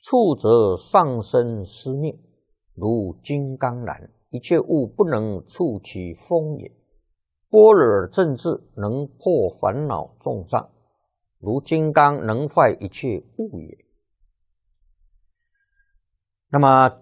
触则上生思念，如金刚燃，一切物不能触其风也。般若正智能破烦恼重障，如金刚能坏一切物也。那么